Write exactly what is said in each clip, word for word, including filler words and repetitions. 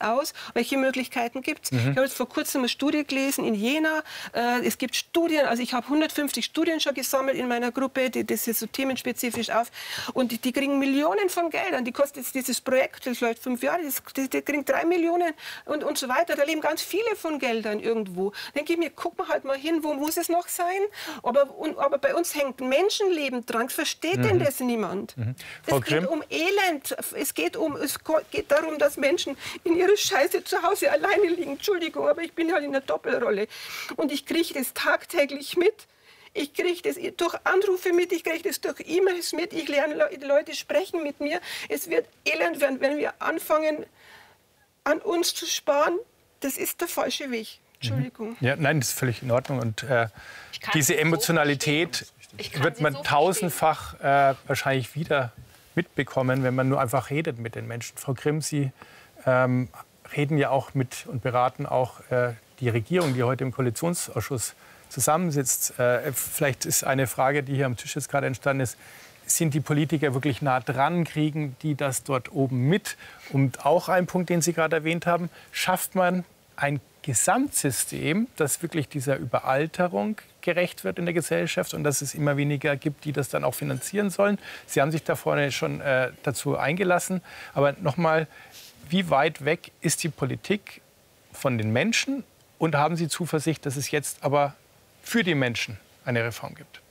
das aus? Welche Möglichkeiten gibt es? Mhm. Ich habe jetzt vor kurzem eine Studie gelesen in Jena. Äh, es gibt Studien, also ich habe hundertfünfzig Studien schon gesammelt in meiner Gruppe, die, das ist so themenspezifisch auf. Und die, die kriegen Millionen von Geldern. Die kostet jetzt dieses Projekt, das läuft fünf Jahre, das, die, die kriegen drei Millionen und, und so weiter. Da leben ganz viele von Geldern irgendwo. Denke ich mir, guck mal halt mal hin, wo muss es noch sein? Aber, und, aber bei uns hängt Menschenleben dran. Versteht Mhm. denn das niemand? Mhm. Es geht um Elend. Es geht, um, es geht darum, dass Menschen in ihrer Scheiße zu Hause alleine liegen. Entschuldigung, aber ich bin halt in einer Doppelrolle. Und ich kriege das tagtäglich mit. Ich kriege das durch Anrufe mit, ich kriege das durch E-Mails mit. Ich lerne Le die Leute sprechen mit mir. Es wird elend werden, wenn wir anfangen, an uns zu sparen. Das ist der falsche Weg. Entschuldigung. Ja, nein, das ist völlig in Ordnung. Und äh, diese Emotionalität wird man so tausendfach äh, wahrscheinlich wieder mitbekommen, wenn man nur einfach redet mit den Menschen. Frau Grimm, Sie ähm, reden ja auch mit und beraten auch äh, die Regierung, die heute im Koalitionsausschuss zusammensitzt. Äh, vielleicht ist eine Frage, die hier am Tisch jetzt gerade entstanden ist, sind die Politiker wirklich nah dran, kriegen die das dort oben mit? Und auch ein Punkt, den Sie gerade erwähnt haben, schafft man ein Gesamtsystem, das wirklich dieser Überalterung gerecht wird in der Gesellschaft und dass es immer weniger gibt, die das dann auch finanzieren sollen. Sie haben sich da vorne schon äh, dazu eingelassen. Aber nochmal, wie weit weg ist die Politik von den Menschen? Und haben Sie Zuversicht, dass es jetzt aber für die Menschen eine Reform gibt?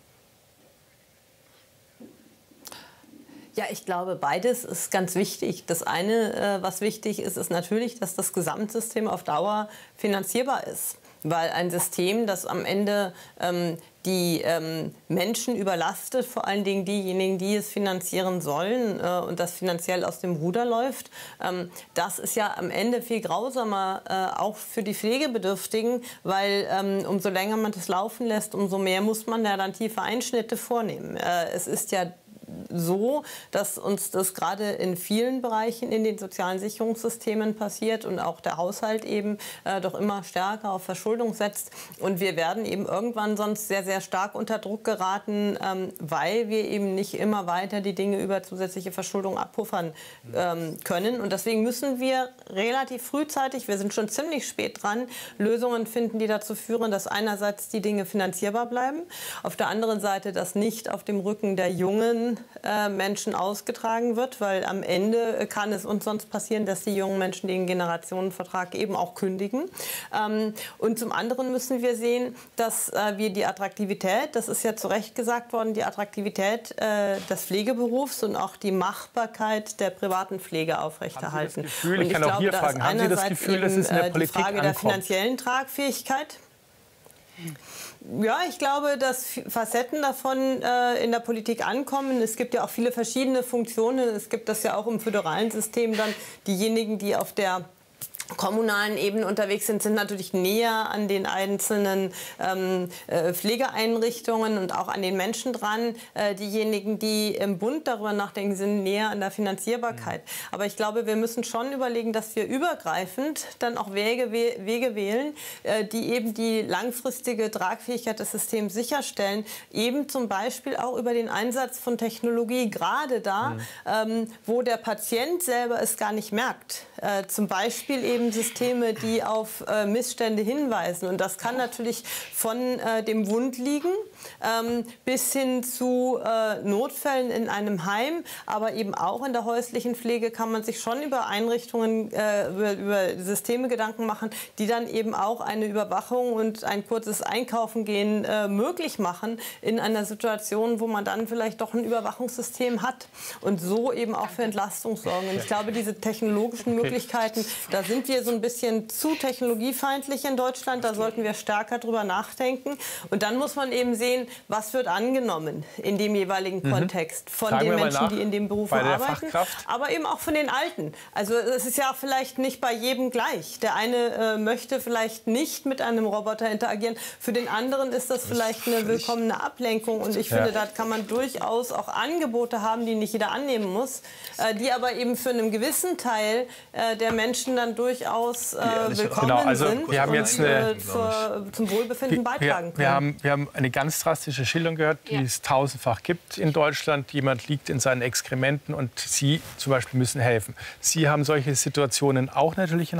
Ja, ich glaube, beides ist ganz wichtig. Das eine, äh, was wichtig ist, ist natürlich, dass das Gesamtsystem auf Dauer finanzierbar ist. Weil ein System, das am Ende ähm, die ähm, Menschen überlastet, vor allen Dingen diejenigen, die es finanzieren sollen äh, und das finanziell aus dem Ruder läuft, ähm, das ist ja am Ende viel grausamer, äh, auch für die Pflegebedürftigen, weil ähm, umso länger man das laufen lässt, umso mehr muss man ja dann tiefe Einschnitte vornehmen. Äh, es ist ja so, dass uns das gerade in vielen Bereichen in den sozialen Sicherungssystemen passiert und auch der Haushalt eben äh, doch immer stärker auf Verschuldung setzt. Und wir werden eben irgendwann sonst sehr, sehr stark unter Druck geraten, ähm, weil wir eben nicht immer weiter die Dinge über zusätzliche Verschuldung abpuffern ähm, können. Und deswegen müssen wir relativ frühzeitig, wir sind schon ziemlich spät dran, Lösungen finden, die dazu führen, dass einerseits die Dinge finanzierbar bleiben, auf der anderen Seite, dass nicht auf dem Rücken der jungen Menschen ausgetragen wird, weil am Ende kann es uns sonst passieren, dass die jungen Menschen den Generationenvertrag eben auch kündigen. Und zum anderen müssen wir sehen, dass wir die Attraktivität, das ist ja zu Recht gesagt worden, die Attraktivität des Pflegeberufs und auch die Machbarkeit der privaten Pflege aufrechterhalten. Haben Sie das Gefühl, ich kann auch hier fragen, haben Sie das Gefühl, dass es in der Politik die Frage der ankommt? finanziellen Tragfähigkeit. Ja, ich glaube, dass Facetten davon äh, in der Politik ankommen. Es gibt ja auch viele verschiedene Funktionen. Es gibt das ja auch im föderalen System dann. Diejenigen, die auf der kommunalen Ebene unterwegs sind, sind natürlich näher an den einzelnen ähm, äh, Pflegeeinrichtungen und auch an den Menschen dran. Äh, diejenigen, die im Bund darüber nachdenken, sind näher an der Finanzierbarkeit. Mhm. Aber ich glaube, wir müssen schon überlegen, dass wir übergreifend dann auch Wege, Wege wählen, äh, die eben die langfristige Tragfähigkeit des Systems sicherstellen. Eben zum Beispiel auch über den Einsatz von Technologie, gerade da, mhm. ähm, wo der Patient selber es gar nicht merkt. Äh, zum Beispiel eben Systeme, die auf äh, Missstände hinweisen. Und das kann natürlich von äh, dem Wund liegen ähm, bis hin zu äh, Notfällen in einem Heim. Aber eben auch in der häuslichen Pflege kann man sich schon über Einrichtungen, äh, über, über Systeme Gedanken machen, die dann eben auch eine Überwachung und ein kurzes Einkaufen gehen äh, möglich machen in einer Situation, wo man dann vielleicht doch ein Überwachungssystem hat und so eben auch für Entlastung sorgen. Und ich glaube, diese technologischen Möglichkeiten, da sind wir so ein bisschen zu technologiefeindlich in Deutschland. Da sollten wir stärker drüber nachdenken. Und dann muss man eben sehen, was wird angenommen in dem jeweiligen mhm. Kontext von Fragen den Menschen, die in dem Beruf arbeiten, Fachkraft. aber eben auch von den Alten. Also es ist ja auch vielleicht nicht bei jedem gleich. Der eine äh, möchte vielleicht nicht mit einem Roboter interagieren. Für den anderen ist das vielleicht eine willkommene Ablenkung. Und ich finde, ja. da kann man durchaus auch Angebote haben, die nicht jeder annehmen muss, äh, die aber eben für einen gewissen Teil äh, der Menschen dann durchaus äh, willkommen genau, also sind wir haben und jetzt eine, äh, zur, zum Wohlbefinden beitragen wir, wir, haben, wir haben eine ganz drastische Schilderung gehört, die ja. es tausendfach gibt in Deutschland. Jemand liegt in seinen Exkrementen und Sie zum Beispiel müssen helfen. Sie haben solche Situationen auch natürlich in